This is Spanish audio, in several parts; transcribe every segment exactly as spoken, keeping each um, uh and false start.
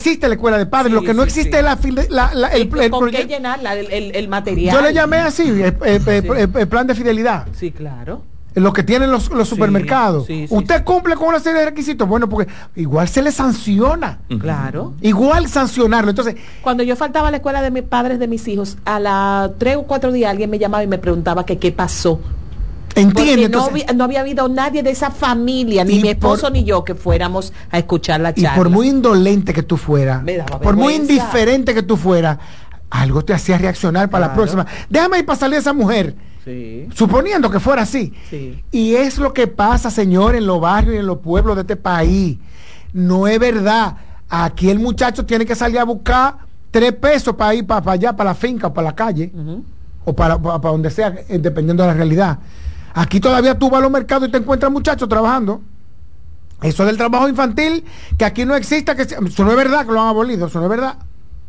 existe la escuela de padres, sí, lo que no sí, existe sí. es la, la, la el, el, el ¿Con qué llenarla? El, el, el material. Yo le llamé así, el, el, el, sí. el, el plan de fidelidad. Sí, claro. Lo que tienen los, los supermercados. Sí, sí, Usted sí, cumple con una serie de requisitos. Bueno, porque igual se le sanciona. Claro. Igual sancionarlo. Entonces, cuando yo faltaba a la escuela de mis padres, de mis hijos, a las tres o cuatro días alguien me llamaba y me preguntaba que qué pasó. Entiende. Porque no, entonces, había, no había habido nadie de esa familia, ni mi esposo por, ni yo, que fuéramos a escuchar la charla. Y por muy indolente que tú fueras, por muy indiferente que tú fueras, algo te hacía reaccionar para claro. la próxima. Déjame ir para salir a esa mujer. Sí. Suponiendo que fuera así. Sí. Y es lo que pasa, señor, en los barrios y en los pueblos de este país. No es verdad. Aquí el muchacho tiene que salir a buscar tres pesos para ir para, para allá, para la finca o para la calle, uh-huh. o para, para, para donde sea, dependiendo de la realidad. Aquí todavía tú vas a los mercados y te encuentras muchachos trabajando. Eso del trabajo infantil, que aquí no exista, que eso no es verdad que lo han abolido, eso no es verdad.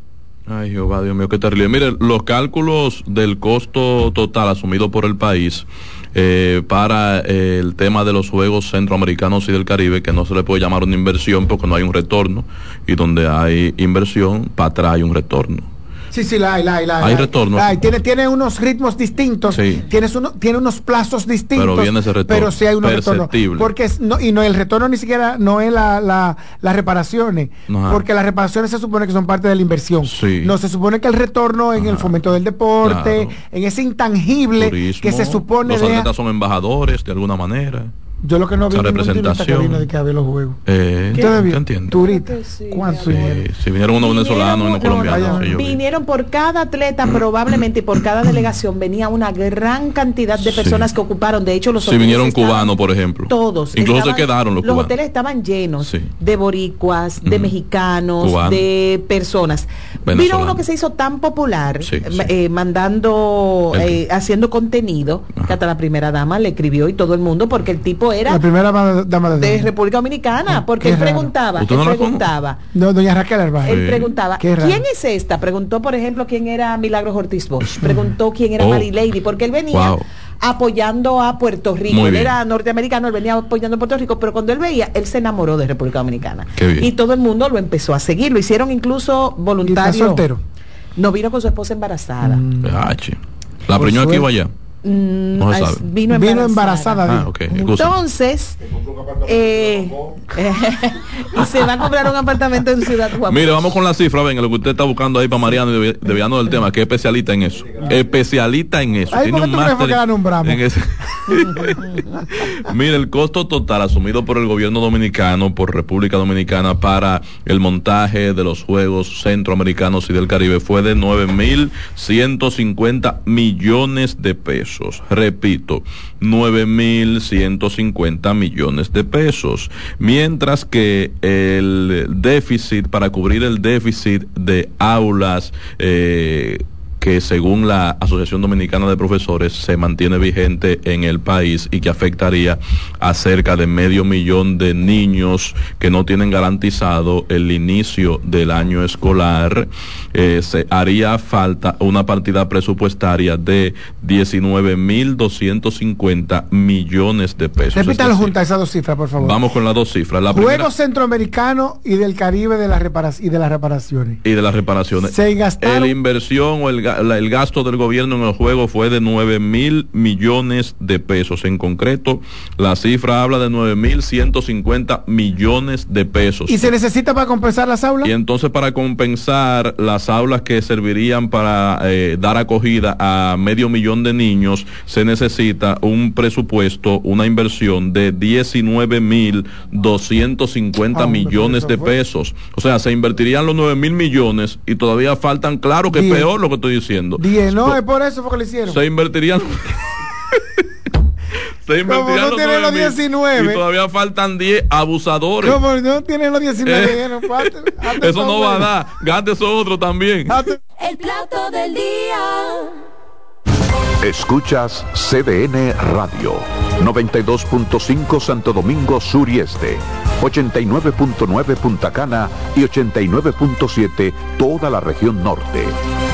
Ay, Jehová, Dios mío, qué terrible. Mire, los cálculos del costo total asumido por el país eh, para eh, el tema de los Juegos Centroamericanos y del Caribe, que no se le puede llamar una inversión porque no hay un retorno, y donde hay inversión, para atrás hay un retorno. Sí, sí, la hay, la hay, la hay. Hay retorno. La hay. Tiene, tiene unos ritmos distintos, sí. Tienes uno, tiene unos plazos distintos. Pero viene ese retorno. Pero sí hay un retorno. Porque es, no, y no, el retorno ni siquiera no es la, la, las reparaciones. Ajá. Porque las reparaciones se supone que son parte de la inversión. Sí. No, se supone que el retorno en Ajá. el fomento del deporte, claro. en ese intangible Turismo, que se supone. Los atletas son embajadores de alguna manera. Yo lo que no vi esa representación de que había los juegos. Eh, ¿Qué, ¿Qué entiendes? Turista. Sí, sí, si vinieron unos venezolanos y unos colombianos. No, vinieron por cada atleta probablemente y por cada delegación venía una gran cantidad de personas sí. que ocuparon. De hecho, los si vinieron cubanos, por ejemplo. Todos. Incluso estaban, se quedaron los, los cubanos. hoteles estaban llenos sí. de boricuas, de mm. mexicanos, Cubano. de personas. Vino uno que se hizo tan popular, sí, sí. Eh, mandando, eh, haciendo contenido, Ajá. que hasta la primera dama le escribió y todo el mundo, porque el tipo era... La primera dama Dama de, de República Dominicana, porque él preguntaba, él no preguntaba, no, doña Raquel Arbaje. Él preguntaba, ¿quién es esta? Preguntó, por ejemplo, quién era Milagros Ortiz Bosch, preguntó quién era oh. Mary Lady, porque él venía wow. apoyando a Puerto Rico. Muy él bien. Era norteamericano, él venía apoyando a Puerto Rico, pero cuando él veía, él se enamoró de República Dominicana. Y todo el mundo lo empezó a seguir, lo hicieron incluso voluntario. ¿Y está soltero? No, vino con su esposa embarazada. Mm. ¿La preñó aquí o allá? No se sabe. Vino embarazada. Vino embarazada ah, okay. Entonces eh, y se va a comprar un apartamento en Ciudad Guapa. Mire, vamos con la cifra, venga, lo que usted está buscando ahí para Mariano, desviando del tema, que es especialista en eso. Especialista en eso. Ay, Tiene un máster que la nombramos? En ese. Mire, el costo total asumido por el gobierno dominicano, por República Dominicana, para el montaje de los Juegos Centroamericanos y del Caribe fue de nueve mil ciento cincuenta millones de pesos. Repito, nueve mil ciento cincuenta millones de pesos, mientras que el déficit, para cubrir el déficit de aulas, eh, que según la Asociación Dominicana de Profesores se mantiene vigente en el país y que afectaría a cerca de medio millón de niños que no tienen garantizado el inicio del año escolar, eh, se haría falta una partida presupuestaria de diecinueve mil doscientos cincuenta millones de pesos. Repítalo juntas esas dos cifras, por favor. Vamos con las dos cifras. La Juegos primera, Centroamericanos y del Caribe de las repara- y de las reparaciones. Y de las reparaciones. Se gastaron... La inversión o el el gasto del gobierno en el juego fue de nueve mil millones de pesos. En concreto, la cifra habla de nueve mil ciento cincuenta millones de pesos. ¿Y se necesita para compensar las aulas? Y entonces, para compensar las aulas que servirían para eh, dar acogida a medio millón de niños, se necesita un presupuesto, una inversión de diecinueve mil doscientos cincuenta millones de pesos. O sea, se invertirían los nueve mil millones y todavía faltan, claro que es peor lo que estoy diciendo. diez, no, es por eso fue que lo hicieron. Se invertirían se invertirían no los, tienen los diecinueve y todavía faltan diez abusadores. Como no tienen los diecinueve, eh, no, parte, eso no va a dar. Gaste eso otro también. El plato del día. Escuchas C D N Radio, noventa y dos punto cinco Santo Domingo Sur y Este, ochenta y nueve punto nueve Punta Cana y ochenta y nueve punto siete toda la región norte.